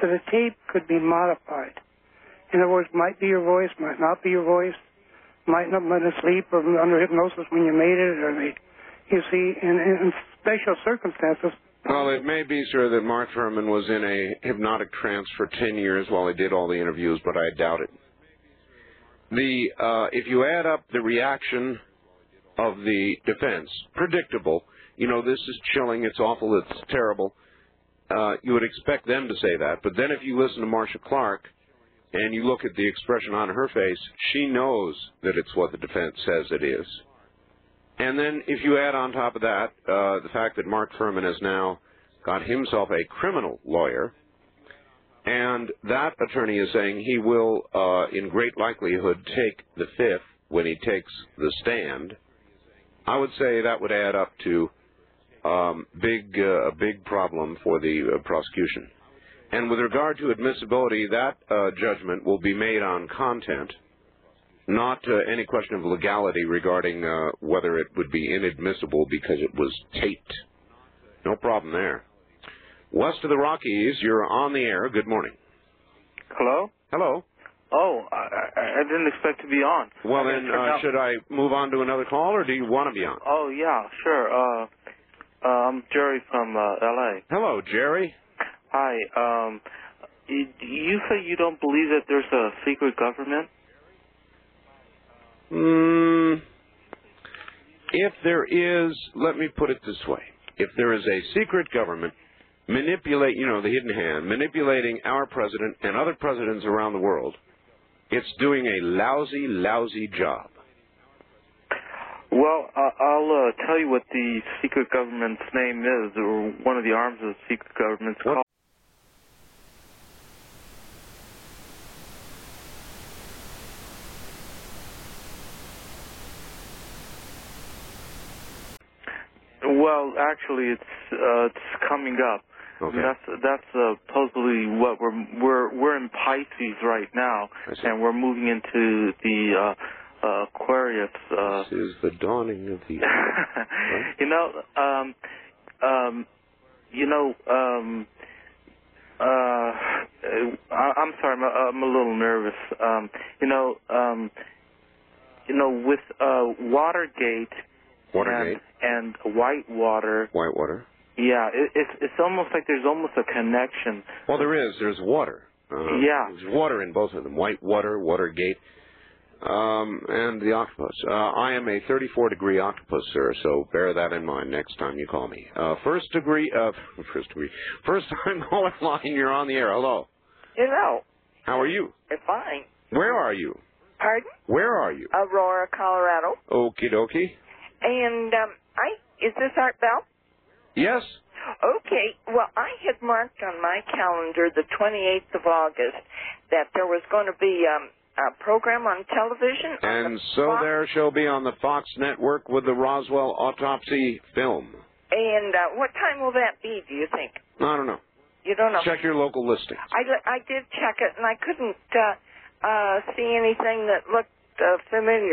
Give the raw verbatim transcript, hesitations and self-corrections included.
that a tape could be modified. In other words, might be your voice, might not be your voice, might not have been asleep or under hypnosis when you made it, or they, you see, in, in special circumstances. Well, it may be, sir, that Mark Fuhrman was in a hypnotic trance for ten years while he did all the interviews, but I doubt it. The uh, if you add up the reaction of the defense, predictable, you know, this is chilling, it's awful, it's terrible, uh, you would expect them to say that. But then if you listen to Marcia Clark and you look at the expression on her face, she knows that it's what the defense says it is. And then if you add on top of that uh, the fact that Mark Fuhrman has now got himself a criminal lawyer, and that attorney is saying he will, uh, in great likelihood, take the fifth when he takes the stand, I would say that would add up to um, big, uh, a big problem for the uh, prosecution. And with regard to admissibility, that uh, judgment will be made on content, not uh, any question of legality regarding uh, whether it would be inadmissible because it was taped. No problem there. West of the Rockies, you're on the air. Good morning. Hello? Hello. Oh, I, I, I didn't expect to be on. Well, then, uh, should I move on to another call, or do you want to be on? Oh, yeah, sure. Uh, uh, I'm Jerry from uh, L A Hello, Jerry. Hi. Um, you, you say you don't believe that there's a secret government? Mm, if there is, let me put it this way. If there is a secret government manipulate, you know, the hidden hand, manipulating our president and other presidents around the world, it's doing a lousy, lousy job. Well, uh, I'll uh, tell you what the secret government's name is, or one of the arms of the secret government's what? called. Well, actually, it's uh, it's coming up. Okay. That's that's uh, supposedly what we're we're we're in Pisces right now, and we're moving into the uh, uh, Aquarius. Uh, this is the dawning of the. Right? You know, um, um, you know, um, uh, I, I'm sorry, I'm a, I'm a little nervous. Um, you know, um, you know, with uh, Watergate. Watergate. And, and Whitewater. Whitewater. Yeah, it, it's it's almost like there's almost a connection. Well, there is. There's water. Uh, yeah. There's water in both of them. Whitewater, Watergate, um, and the octopus. Uh, I am a thirty-four degree octopus, sir, so bear that in mind next time you call me. Uh, first degree, uh, first degree, first time caller line, you're on the air. Hello. Hello. How are you? I'm fine. Where are you? Pardon? Where are you? Aurora, Colorado. Okie dokie. And, um, I, is this Art Bell? Yes. Okay. Well, I had marked on my calendar the twenty-eighth of August that there was going to be um, a program on television. And on the so Fox. there shall be on the Fox network with the Roswell autopsy film. And uh, what time will that be, do you think? I don't know. You don't know? Check your local listings. I, I did check it, and I couldn't uh, uh, see anything that looked uh, familiar.